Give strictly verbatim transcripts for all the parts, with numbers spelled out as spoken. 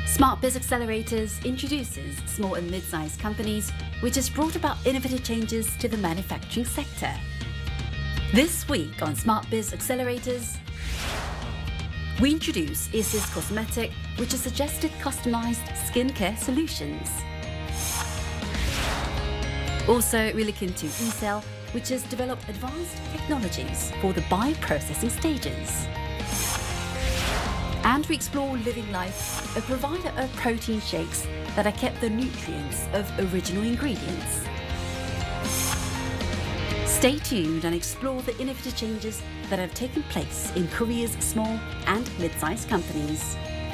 Smart Biz Accelerators introduces small and mid-sized companies, which has brought about innovative changes to the manufacturing sector. This week on Smart Biz Accelerators, we introduce Isis Cosmetic, which has suggested customized skincare solutions. Also, we look into eCell, which has developed advanced technologies for the bioprocessing stages. And we explore Living Life, a provider of protein shakes that are kept the nutrients of original ingredients. Stay tuned and explore the innovative changes that have taken place in Korea's small and mid-sized companies.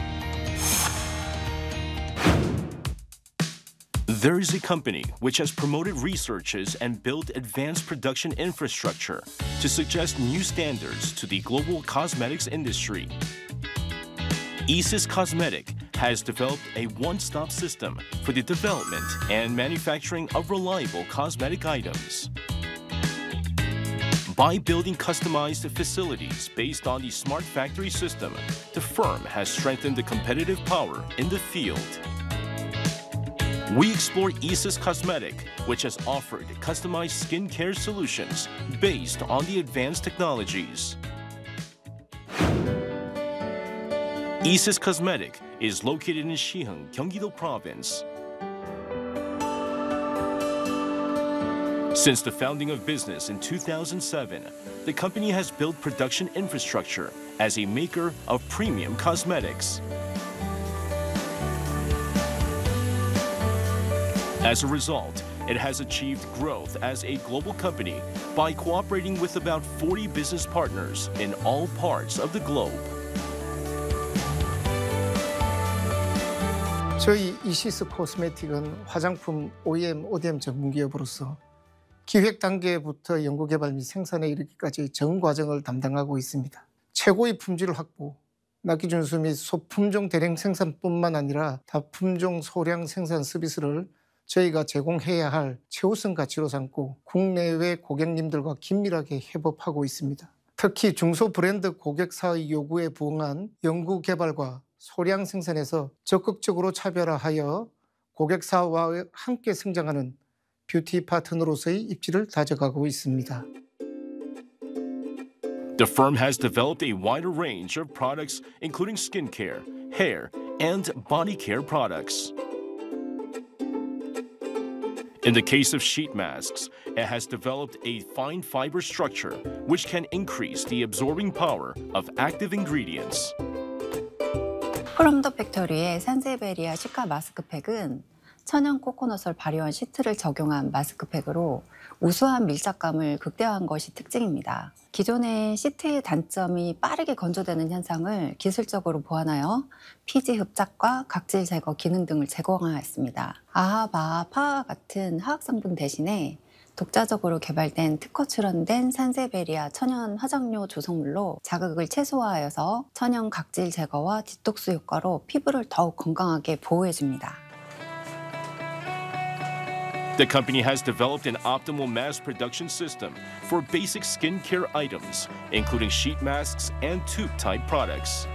There is a company which has promoted researches and built advanced production infrastructure to suggest new standards to the global cosmetics industry. Isis Cosmetic has developed a one-stop system for the development and manufacturing of reliable cosmetic items. By building customized facilities based on the Smart Factory system, the firm has strengthened the competitive power in the field. We explore Isis Cosmetic, which has offered customized skincare solutions based on the advanced technologies. Isis Cosmetic is located in Siheung, Gyeonggi-do Province. Since the founding of business in two thousand seven, the company has built production infrastructure as a maker of premium cosmetics. As a result, it has achieved growth as a global company by cooperating with about forty business partners in all parts of the globe. 저희 이시스 코스메틱은 화장품 오이엠, 오디엠 전문기업으로서 기획 단계부터 연구개발 및 생산에 이르기까지 전 과정을 담당하고 있습니다. 최고의 품질 확보, 납기 준수 및 소품종 대량 생산뿐만 아니라 다품종 소량 생산 서비스를 저희가 제공해야 할 최우선 가치로 삼고 국내외 고객님들과 긴밀하게 협업하고 있습니다. 특히 중소 브랜드 고객사의 요구에 부응한 연구개발과 소량 생산에서 적극적으로 차별화하여 고객사와 함께 성장하는 뷰티 파트너로서의 입지를 다져가고 있습니다. The firm has developed a wider range of products including skincare, hair, and body care products. In the case of sheet masks, it has developed a fine fiber structure which can increase the absorbing power of active ingredients. 프롬 더 팩토리의 산세베리아 시카 마스크팩은 천연 코코넛을 발효한 시트를 적용한 마스크팩으로 우수한 밀착감을 극대화한 것이 특징입니다. 기존의 시트의 단점이 빠르게 건조되는 현상을 기술적으로 보완하여 피지 흡착과 각질 제거 기능 등을 제공하였습니다. 아하바하 파와 같은 화학 성분 대신에 독자적으로 개발된 특허 출원된 산세베리아 천연 화장료 조성물로 자극을 최소화하여서 천연 각질 제거와 디톡스 효과로 피부를 더욱 건강하게 보호해줍니다. The company has developed an optimal mass production system for basic skincare items, including sheet masks and tube-type products.